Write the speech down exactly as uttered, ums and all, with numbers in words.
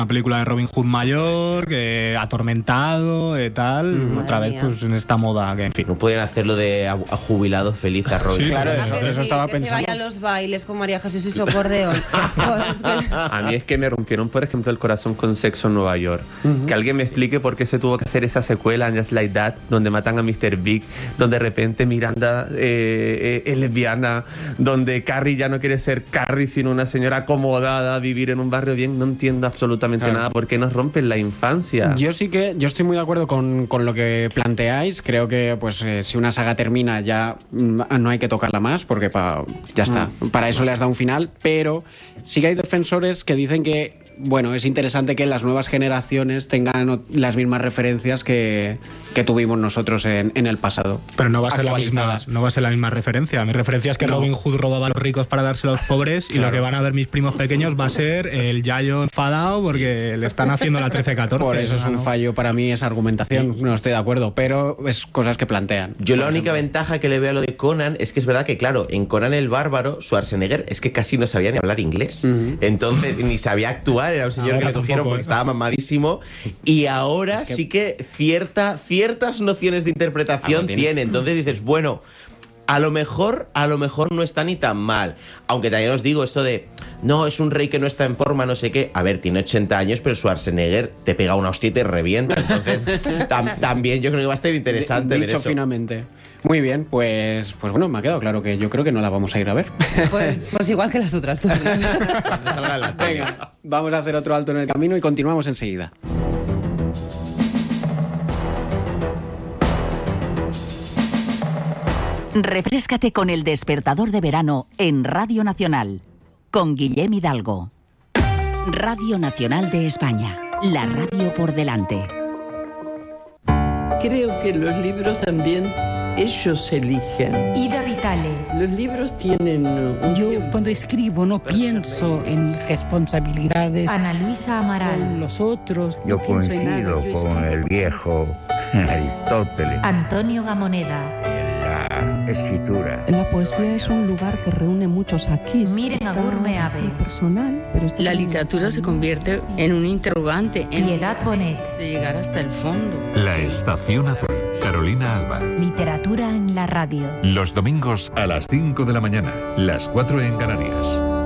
una película de Robin Hood mayor, que atormentado y tal, Mm, otra madre vez mía. pues en esta moda, que en fin. No pueden hacerlo de a, a jubilado feliz a Robin. Sí, Claro, eso, eso- que eso sí, estaba que pensando. se vaya a los bailes con María Jesús y su acordeón. Pues es que- A mí es que me rompieron, por ejemplo, el corazón con Sexo en Nueva York. Que alguien me explique por qué se tuvo que hacer esa secuela, Just Like That, donde matan a mister Big, donde de repente Miranda eh, eh, es lesbiana, donde Carrie ya no quiere ser Carrie, sino una señora acomodada, vivir en un barrio bien. No entiendo absolutamente Claro. nada. ¿Por qué nos rompen la infancia? Yo sí que, yo estoy muy de acuerdo con, con lo que planteáis. Creo que pues eh, si una saga termina ya mm, no hay que tocarla más porque pa- ya está. Para eso le has dado un final, pero sí que hay defensores que dicen que bueno, es interesante que las nuevas generaciones tengan o- las mismas referencias que, que tuvimos nosotros en, en el pasado. Pero no va a ser la misma, Actualizadas. no va a ser la misma referencia. Mi referencia es que No. Robin Hood robaba a los ricos para dárselo a los pobres y lo que van a ver mis primos pequeños va a ser el Yayo enfadado porque le están haciendo la trece catorce. Por eso es un ¿no? fallo para mí esa argumentación. No estoy de acuerdo, pero es cosas que plantean. Yo la única ventaja que le veo a lo de Conan es que es verdad que, claro, en Conan el Bárbaro, Schwarzenegger es que casi no sabía ni hablar inglés. Entonces, ni sabía actuar, era un señor Ahora que le cogieron tampoco, porque ¿eh? estaba mamadísimo. Y ahora Es que- sí que cierta, ciertas nociones de interpretación Algo tiene. tiene. Entonces dices, bueno, a lo mejor, a lo mejor no está ni tan mal. Aunque también os digo esto de, no, es un rey que no está en forma, no sé qué. A ver, tiene ochenta años, pero Schwarzenegger te pega una hostia y te revienta. Entonces, tam- también yo creo que va a estar interesante ver Dicho eso. finamente. Muy bien, pues, pues bueno, me ha quedado claro que yo creo que no la vamos a ir a ver. pues, pues igual que las otras dos. Cuando salga en la tele. Venga, vamos a hacer otro alto en el camino y continuamos enseguida. Refréscate con El Despertador de Verano en Radio Nacional, con Guillem Hidalgo. Radio Nacional de España, la radio por delante. Creo que los libros también ellos eligen. Ida Vitale. Los libros tienen un Yo tiempo. cuando escribo no pienso en responsabilidades Ana Luisa con Amaral. los otros. Yo no pienso en nada, coincido yo con escribo. el viejo Aristóteles Antonio Gamoneda. en la escritura. La poesía es un lugar que reúne muchos aquí. Miren Está Agurme Ave. muy personal, pero está La muy- literatura se convierte en un interrogante, en Piedad Bonet. de llegar hasta el fondo. La Estación Azul. Carolina Alba. Literatura en la radio. Los domingos a las cinco de la mañana, las cuatro en Canarias.